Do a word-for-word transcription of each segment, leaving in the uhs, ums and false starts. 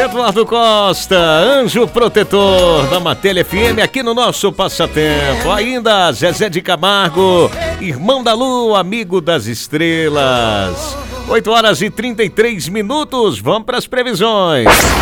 Eduardo Costa, anjo protetor da Matéria F M, aqui no nosso passatempo. Ainda Zezé de Camargo, irmão da lua, amigo das estrelas. oito horas e trinta e três minutos, vamos para as previsões.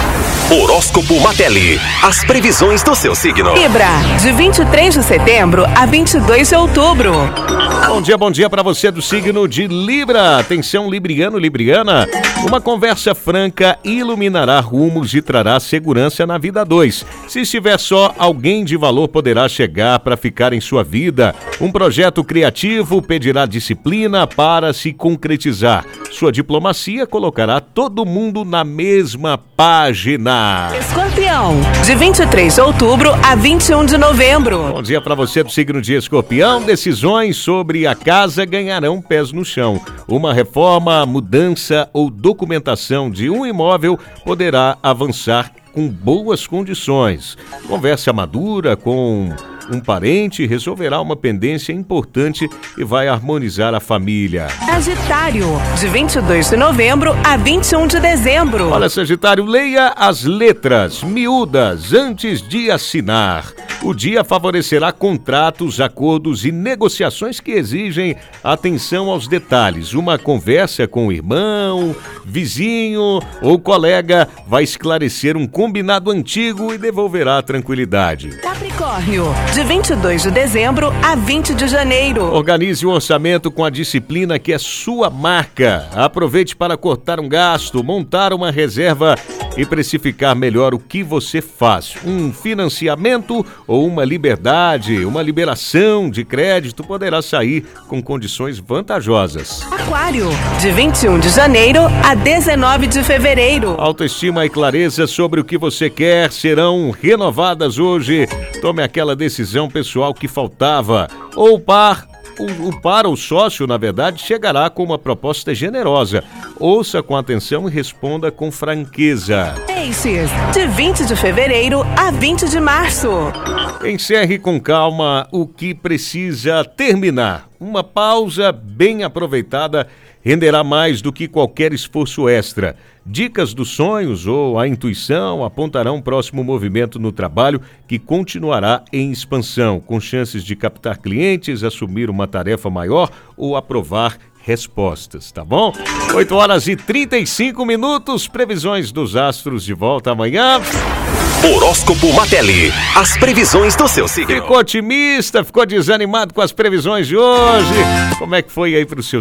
Horóscopo Matelli, as previsões do seu signo. Libra, de vinte e três de setembro a vinte e dois de outubro. Bom dia, bom dia para você do signo de Libra. Atenção, libriano, libriana. Uma conversa franca iluminará rumos e trará segurança na vida a dois. Se estiver só, alguém de valor poderá chegar para ficar em sua vida. Um projeto criativo pedirá disciplina para se concretizar. Sua diplomacia colocará todo mundo na mesma página. Escorpião, de vinte e três de outubro a vinte e um de novembro. Bom dia para você do signo de Escorpião. Decisões sobre a casa ganharão pés no chão. Uma reforma, mudança ou documentação de um imóvel poderá avançar com boas condições. Conversa madura com um parente resolverá uma pendência importante e vai harmonizar a família. Sagitário, de vinte e dois de novembro a vinte e um de dezembro. Olha, Sagitário, leia as letras miúdas antes de assinar. O dia favorecerá contratos, acordos e negociações que exigem atenção aos detalhes. Uma conversa com o irmão, vizinho ou colega vai esclarecer um combinado antigo e devolverá a tranquilidade. Capricórnio, de vinte e dois de dezembro a vinte de janeiro. Organize o orçamento com a disciplina que é sua marca. Aproveite para cortar um gasto, montar uma reserva e precificar melhor o que você faz. Um financiamento ou uma liberdade, uma liberação de crédito poderá sair com condições vantajosas. Aquário, de vinte e um de janeiro a dezenove de fevereiro. Autoestima e clareza sobre o que você quer serão renovadas hoje. Tome aquela decisão pessoal que faltava. Ou par O, o para o sócio, na verdade, chegará com uma proposta generosa. Ouça com atenção e responda com franqueza. Peixes, de vinte de fevereiro a vinte de março. Encerre com calma o que precisa terminar. Uma pausa bem aproveitada renderá mais do que qualquer esforço extra. Dicas dos sonhos ou a intuição apontarão o próximo movimento no trabalho que continuará em expansão, com chances de captar clientes, assumir uma tarefa maior ou aprovar respostas, tá bom? oito horas e trinta e cinco minutos, previsões dos astros de volta amanhã. Horóscopo Matelli, as previsões do seu signo. Ficou otimista, ficou desanimado com as previsões de hoje? Como é que foi aí pro seu